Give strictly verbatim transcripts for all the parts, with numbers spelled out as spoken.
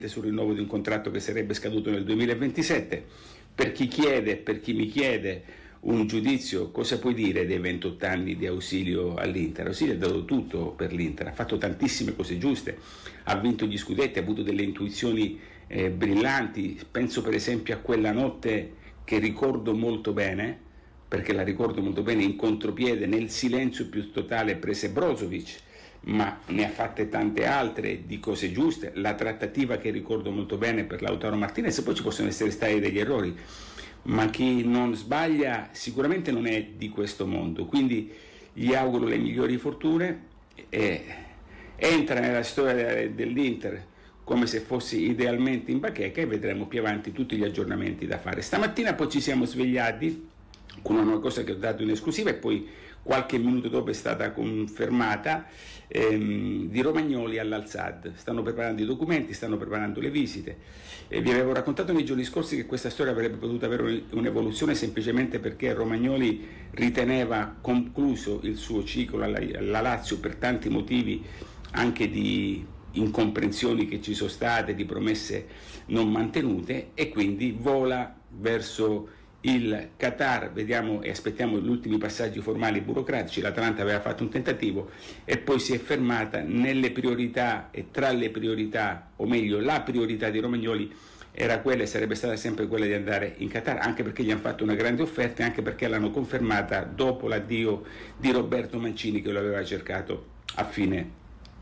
sul rinnovo di un contratto che sarebbe scaduto nel duemilaventisette. Per chi chiede, per chi mi chiede un giudizio, cosa puoi dire dei ventotto anni di Ausilio all'Inter? Ausilio ha dato tutto per l'Inter, ha fatto tantissime cose giuste, ha vinto gli scudetti, ha avuto delle intuizioni eh, brillanti. Penso per esempio a quella notte che ricordo molto bene, perché la ricordo molto bene, in contropiede, nel silenzio più totale prese Brozovic, ma ne ha fatte tante altre di cose giuste. La trattativa che ricordo molto bene per Lautaro Martinez, poi ci possono essere stati degli errori, ma chi non sbaglia sicuramente non è di questo mondo, quindi gli auguro le migliori fortune. E entra nella storia dell'Inter come se fossi idealmente in bacheca e vedremo più avanti tutti gli aggiornamenti da fare. Stamattina poi ci siamo svegliati con una nuova cosa che ho dato in esclusiva e poi qualche minuto dopo è stata confermata, ehm, di Romagnoli all'Al-Sadd. Stanno preparando i documenti, stanno preparando le visite. E vi avevo raccontato nei giorni scorsi che questa storia avrebbe potuto avere un'evoluzione semplicemente perché Romagnoli riteneva concluso il suo ciclo alla, alla Lazio per tanti motivi, anche di incomprensioni che ci sono state, di promesse non mantenute, e quindi vola verso il Qatar. Vediamo e aspettiamo gli ultimi passaggi formali burocratici. L'Atalanta aveva fatto un tentativo e poi si è fermata nelle priorità, e tra le priorità, o meglio la priorità di Romagnoli era quella e sarebbe stata sempre quella di andare in Qatar, anche perché gli hanno fatto una grande offerta e anche perché l'hanno confermata dopo l'addio di Roberto Mancini, che lo aveva cercato a fine,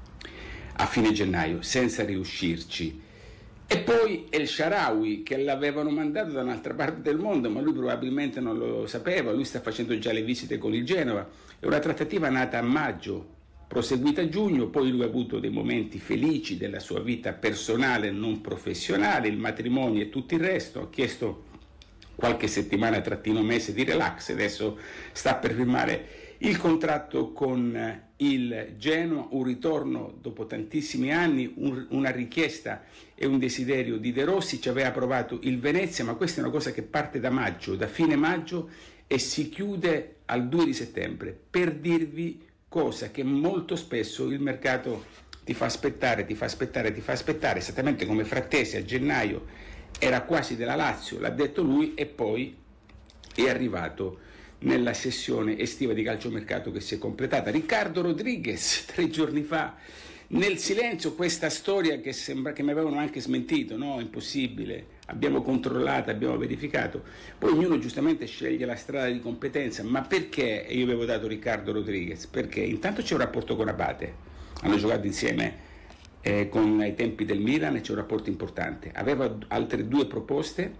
a fine gennaio senza riuscirci. E poi El Shaarawy, che l'avevano mandato da un'altra parte del mondo, ma lui probabilmente non lo sapeva. Lui sta facendo già le visite con il Genova. È una trattativa nata a maggio, proseguita a giugno. Poi lui ha avuto dei momenti felici della sua vita personale, non professionale, il matrimonio e tutto il resto. Ha chiesto qualche settimana trattino mese di relax, adesso sta per firmare il contratto con il Genoa, un ritorno dopo tantissimi anni, un, una richiesta e un desiderio di De Rossi. Ci aveva provato il Venezia, ma questa è una cosa che parte da maggio, da fine maggio, e si chiude al due di settembre, per dirvi cosa che molto spesso il mercato ti fa aspettare, ti fa aspettare, ti fa aspettare, esattamente come Frattesi a gennaio era quasi della Lazio, l'ha detto lui, e poi è arrivato nella sessione estiva di calciomercato che si è completata. Riccardo Rodriguez, tre giorni fa, nel silenzio, questa storia che sembra che mi avevano anche smentito, no, impossibile, abbiamo controllato, abbiamo verificato, poi ognuno giustamente sceglie la strada di competenza. Ma perché io avevo dato Riccardo Rodriguez? Perché intanto c'è un rapporto con Abate, hanno giocato insieme eh, con ai tempi del Milan e c'è un rapporto importante. Aveva altre due proposte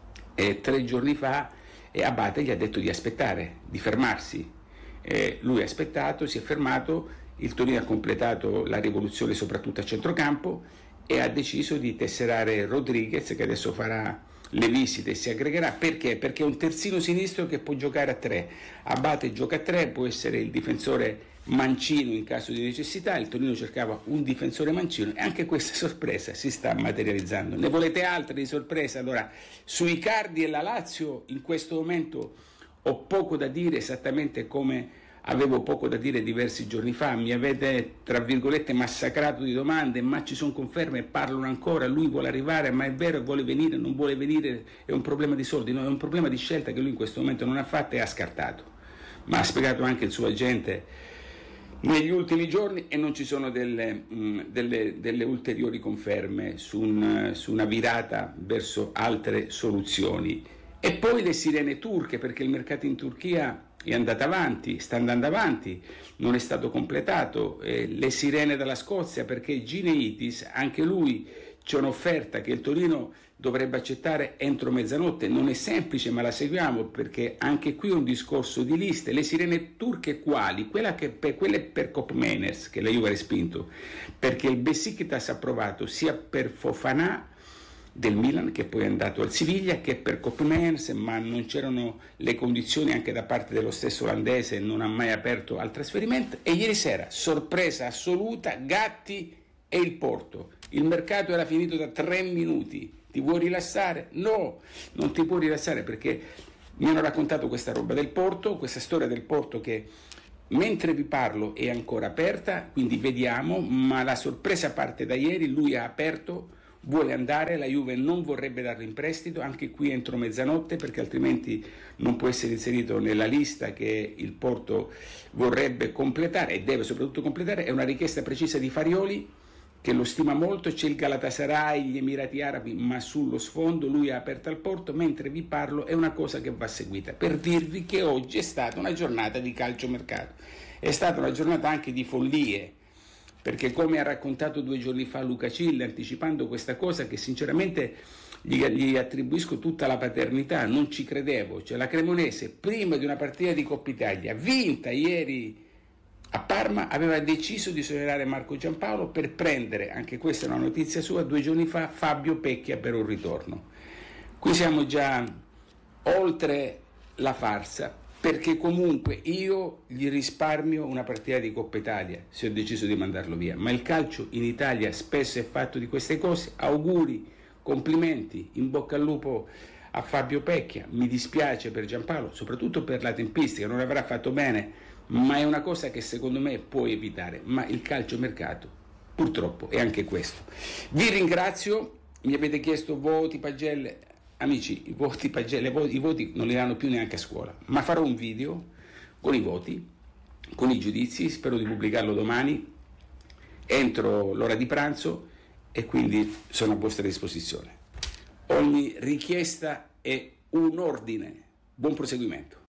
e tre giorni fa e Abate gli ha detto di aspettare, di fermarsi. Eh, lui ha aspettato, si è fermato, il Torino ha completato la rivoluzione soprattutto a centrocampo e ha deciso di tesserare Rodriguez, che adesso farà le visite e si aggregherà. Perché? Perché è un terzino sinistro che può giocare a tre. Abate gioca a tre, può essere il difensore mancino in caso di necessità. Il Torino cercava un difensore mancino e anche questa sorpresa si sta materializzando. Ne volete altre di sorpresa? Allora, su Icardi e la Lazio in questo momento ho poco da dire, esattamente come avevo poco da dire diversi giorni fa. Mi avete, tra virgolette, massacrato di domande, ma ci sono conferme, parlano ancora, lui vuole arrivare, ma è vero, vuole venire, non vuole venire, è un problema di soldi? No, è un problema di scelta che lui in questo momento non ha fatto e ha scartato. Ma ha spiegato anche il suo agente negli ultimi giorni e non ci sono delle, mh, delle, delle ulteriori conferme su, un, su una virata verso altre soluzioni. E poi le sirene turche, perché il mercato in Turchia è andato avanti, sta andando avanti, non è stato completato. Eh, le sirene dalla Scozia, perché Gineitis, anche lui c'è un'offerta che il Torino dovrebbe accettare entro mezzanotte. Non è semplice, ma la seguiamo, perché anche qui è un discorso di liste. Le sirene turche quali? Quella che per, quelle per Koopmeiners, che la Juve ha respinto, perché il Besiktas ha provato sia per Fofana del Milan, che poi è andato al Siviglia, che per Koopmeiners, ma non c'erano le condizioni anche da parte dello stesso olandese, non ha mai aperto al trasferimento. E ieri sera, sorpresa assoluta, Gatti e il Porto. Il mercato era finito da tre minuti. Ti vuoi rilassare? No, non ti puoi rilassare, perché mi hanno raccontato questa roba del Porto, questa storia del Porto che mentre vi parlo è ancora aperta, quindi vediamo, ma la sorpresa parte da ieri. Lui ha aperto vuole andare, la Juve non vorrebbe darlo in prestito, anche qui entro mezzanotte, perché altrimenti non può essere inserito nella lista che il Porto vorrebbe completare e deve soprattutto completare. È una richiesta precisa di Farioli, che lo stima molto. C'è il Galatasaray, gli Emirati Arabi, ma sullo sfondo lui ha aperto al Porto. Mentre vi parlo è una cosa che va seguita, per dirvi che oggi è stata una giornata di calciomercato, è stata una giornata anche di follie, perché come ha raccontato due giorni fa Luca Cille, anticipando questa cosa che sinceramente gli, gli attribuisco tutta la paternità, non ci credevo, cioè la Cremonese prima di una partita di Coppa Italia vinta ieri a Parma aveva deciso di esonerare Marco Giampaolo per prendere, anche questa è una notizia sua, due giorni fa Fabio Pecchia per un ritorno. Qui siamo già oltre la farsa, perché comunque io gli risparmio una partita di Coppa Italia se ho deciso di mandarlo via, ma il calcio in Italia spesso è fatto di queste cose. Auguri, complimenti, in bocca al lupo a Fabio Pecchia. Mi dispiace per Giampaolo, soprattutto per la tempistica, non avrà fatto bene, ma è una cosa che secondo me può evitare. Ma il calciomercato purtroppo è anche questo. Vi ringrazio, mi avete chiesto voti, pagelle. Amici, i voti, pagelle, i voti non li danno più neanche a scuola, ma farò un video con i voti, con i giudizi, spero di pubblicarlo domani entro l'ora di pranzo, e quindi sono a vostra disposizione. Ogni richiesta è un ordine. Buon proseguimento.